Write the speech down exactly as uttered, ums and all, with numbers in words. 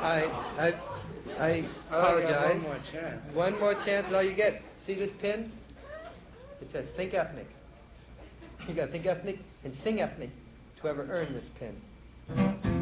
I, I, I apologize. One more chance. One more chance is all you get. See this pin? It says think ethnic. You got to think ethnic and sing ethnic to ever earn this pin.